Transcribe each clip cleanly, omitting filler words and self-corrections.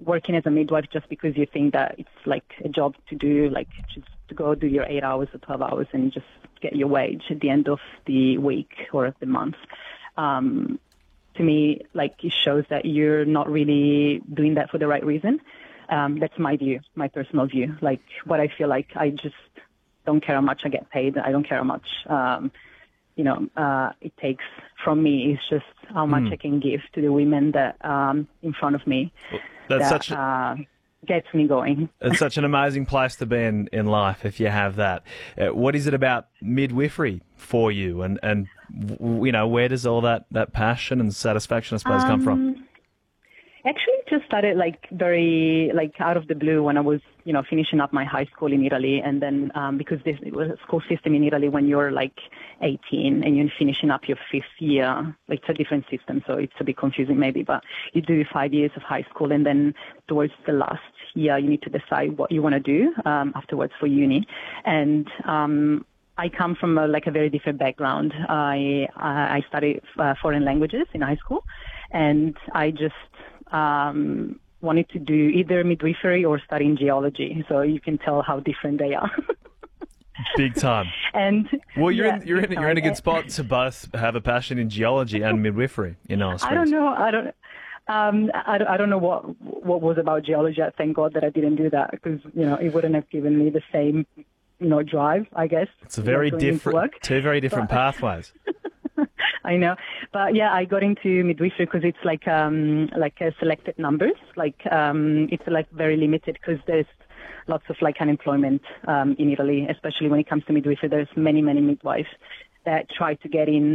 working as a midwife just because you think that it's like a job to do, like just to go do your 8 hours or 12 hours and just get your wage at the end of the week or of the month. To me, like, it shows that you're not really doing that for the right reason. That's my view, my personal view. Like, what I feel like, I just don't care how much I get paid. I don't care how much, it takes from me. It's just how much I can give to the women that in front of me. Gets me going. It's such an amazing place to be in life if you have that. What is it about midwifery for you, and where does all that passion and satisfaction, I suppose, come from? Actually, it just started very out of the blue when I was finishing up my high school in Italy, and then because it was a school system in Italy when you're 18 and you're finishing up your 5th year. It's a different system, so it's a bit confusing maybe, but you do 5 years of high school, and then towards the last year you need to decide what you want to do afterwards for uni. And I come from a very different background. I studied foreign languages in high school, and I just wanted to do either midwifery or studying geology. So you can tell how different they are. Big time. And you're in a good spot to both have a passion in geology and midwifery in Alice Springs. I don't know. I don't know what was about geology. I thank God that I didn't do that, because it wouldn't have given me the same drive, I guess. It's a very different, two very different pathways. I know, but yeah, I got into midwifery because it's like a selected numbers. It's very limited because there's lots of unemployment in Italy, especially when it comes to midwifery. There's many midwives that try to get in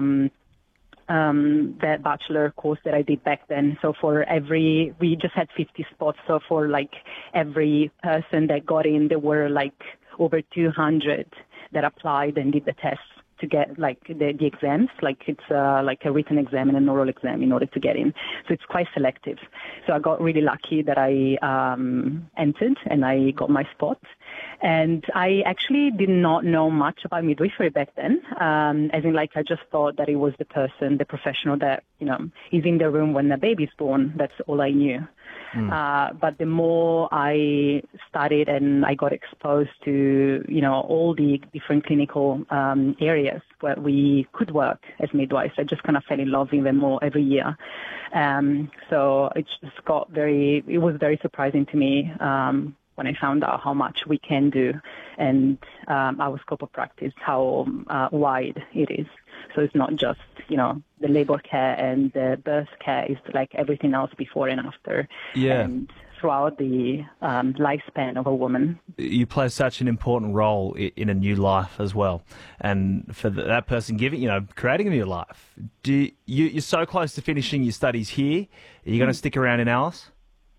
that bachelor course that I did back then. So we just had 50 spots. So for every person that got in, there were over 200 that applied and did the tests to get the exams. It's a written exam and an oral exam in order to get in. So it's quite selective. So I got really lucky that I entered and I got my spot. And I actually did not know much about midwifery back then. As in, I just thought that it was the professional that, is in the room when the baby's born. That's all I knew. But the more I studied and I got exposed to, all the different clinical areas where we could work as midwives, I just kind of fell in love with them more every year. So it just it was very surprising to me when I found out how much we can do and our scope of practice, how wide it is. So it's not just, the labor care and the birth care. It's everything else before and after. Yeah. And throughout the lifespan of a woman. You play such an important role in a new life as well. And for that person creating a new life, you're so close to finishing your studies here. Are you going to stick around in Alice?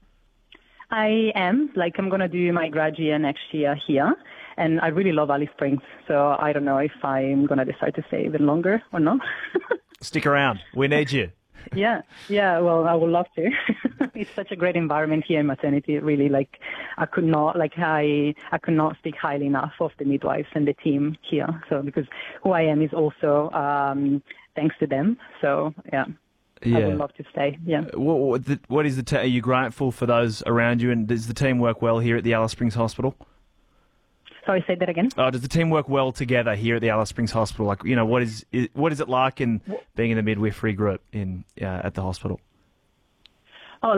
I am. I'm going to do my grad year next year here. And I really love Alice Springs. So I don't know if I'm going to decide to stay even longer or not. Stick around. We need you. Yeah. Well, I would love to. It's such a great environment here in maternity. Really, I could not speak highly enough of the midwives and the team here. So because who I am is also thanks to them. So yeah. I would love to stay, yeah. What is are you grateful for those around you, and does the team work well here at the Alice Springs Hospital? Sorry, say that again? Does the team work well together here at the Alice Springs Hospital? What is it like in being in the midwifery group at the hospital? Oh,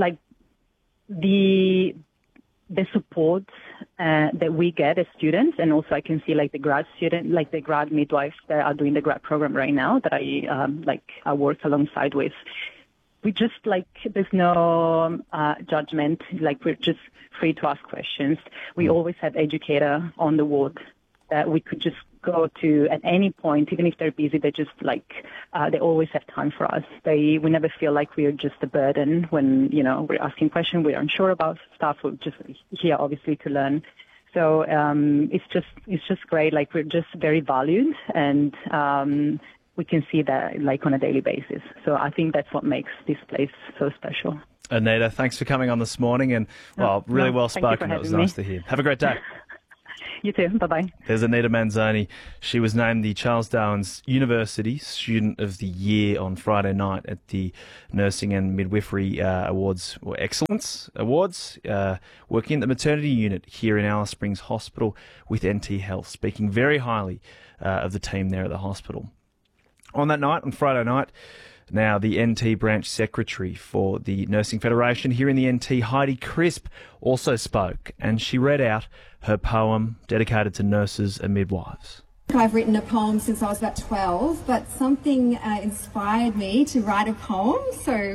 the support that we get as students, and also I can see the grad student, the grad midwives that are doing the grad program right now that I work alongside with. We just there's no judgment. We're just free to ask questions. We always have educator on the ward that we could just go to at any point, even if they're busy. They just they always have time for us. We never feel like we're just a burden when we're asking questions. We're unsure about stuff. We're just here obviously to learn. So it's just great. We're just very valued, and we can see that on a daily basis. So I think that's what makes this place so special. Anita, thanks for coming on this morning, and well spoken. It was nice to hear. Have a great day. You too. Bye-bye. There's Anita Manzoni. She was named the Charles Darwin University Student of the Year on Friday night at the Nursing and Midwifery Awards, or Excellence Awards, working in the maternity unit here in Alice Springs Hospital with NT Health, speaking very highly of the team there at the hospital. On that night, on Friday night, now the NT branch secretary for the Nursing Federation here in the NT, Heidi Crisp, also spoke, and she read out her poem dedicated to nurses and midwives. I've written a poem since I was about 12, but something inspired me to write a poem. So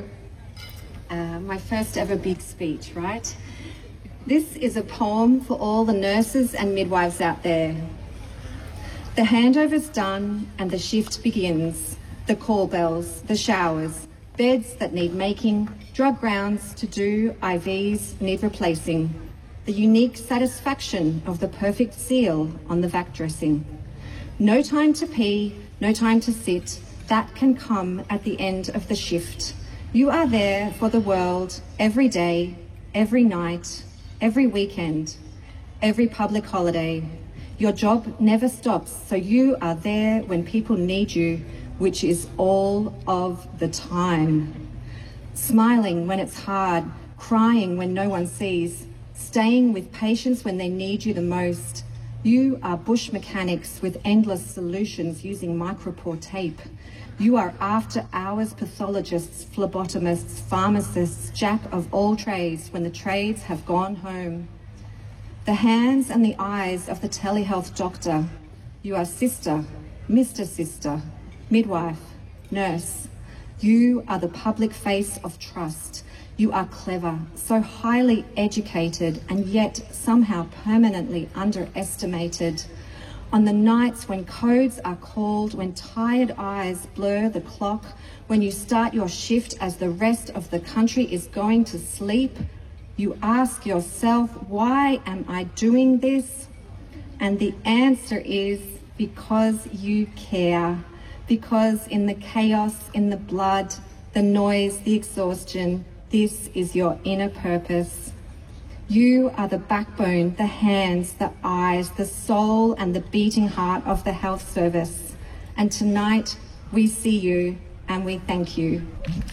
my first ever big speech, right? This is a poem for all the nurses and midwives out there. The handover's done and the shift begins. The call bells, the showers, beds that need making, drug rounds to do, IVs need replacing. The unique satisfaction of the perfect seal on the vac dressing. No time to pee, no time to sit. That can come at the end of the shift. You are there for the world every day, every night, every weekend, every public holiday. Your job never stops, so you are there when people need you, which is all of the time. Smiling when it's hard, crying when no one sees, staying with patients when they need you the most. You are bush mechanics with endless solutions using micropore tape. You are after-hours pathologists, phlebotomists, pharmacists, jack of all trades when the trades have gone home. The hands and the eyes of the telehealth doctor. You are sister, Mr. Sister, midwife, nurse. You are the public face of trust. You are clever, so highly educated, and yet somehow permanently underestimated. On the nights when codes are called, when tired eyes blur the clock, when you start your shift as the rest of the country is going to sleep, you ask yourself, why am I doing this? And the answer is because you care. Because in the chaos, in the blood, the noise, the exhaustion, this is your inner purpose. You are the backbone, the hands, the eyes, the soul, and the beating heart of the health service. And tonight, we see you and we thank you.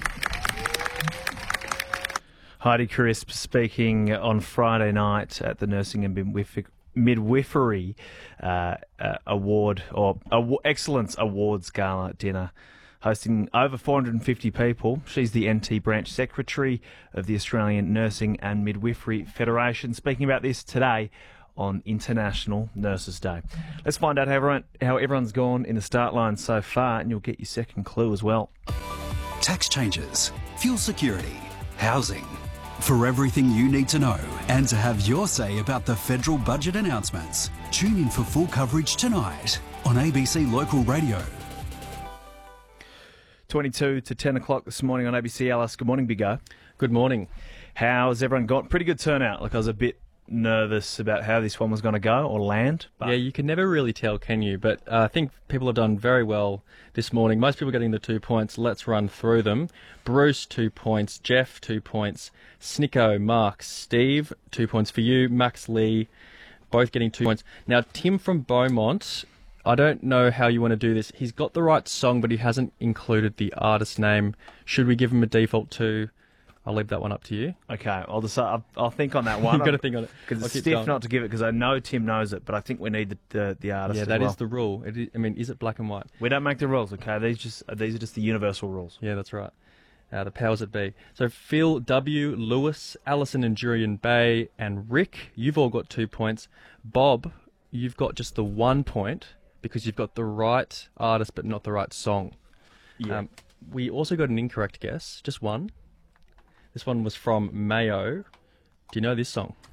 Heidi Crisp speaking on Friday night at the Nursing and Midwifery Award or Excellence Awards Gala dinner, hosting over 450 people. She's the NT branch secretary of the Australian Nursing and Midwifery Federation, speaking about this today on International Nurses Day. Let's find out how everyone's gone in the start line so far, and you'll get your second clue as well. Tax changes, fuel security, housing. For everything you need to know and to have your say about the federal budget announcements, tune in for full coverage tonight on ABC Local Radio. 22 to 10 o'clock this morning on ABC Alice. Good morning, Big O. Good morning. How's everyone got? Pretty good turnout. Like, I was a bit nervous about how this one was going to go or land. But Yeah, you can never really tell, can you? But I think people have done very well this morning. Most people getting the 2 points. Let's run through them. Bruce, 2 points. Jeff, 2 points. Snicko, Mark, Steve, 2 points for you. Max Lee, both getting 2 points. Now, Tim from Beaumont, I don't know how you want to do this. He's got the right song, but he hasn't included the artist name. Should we give him a default 2? I'll leave that one up to you. Okay, I'll decide. I'll think on that one. You've got to think on it. Because it's stiff not to give it, because I know Tim knows it, but I think we need the artist. Yeah, as that well. is the rule. Is it black and white? We don't make the rules, okay? These are just the universal rules. Yeah, that's right. The powers that be. So Phil W, Lewis, Alison and Jurian Bay, and Rick, you've all got 2 points. Bob, you've got just the 1 point because you've got the right artist but not the right song. Yeah. We also got an incorrect guess, just one. This one was from Mayo. Do you know this song?